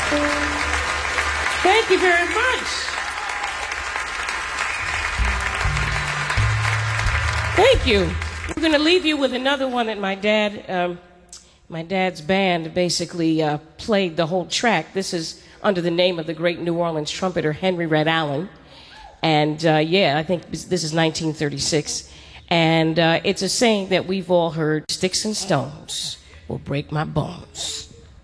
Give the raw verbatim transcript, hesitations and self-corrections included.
Thank you very much. Thank you. We're going to leave you with another one that my dad, um, my dad's band basically uh, played the whole track. This is under the name of the great New Orleans trumpeter Henry Red Allen. And uh, yeah, I think this is nineteen thirty-six. And uh, it's a saying that we've all heard, sticks and stones will break my bones,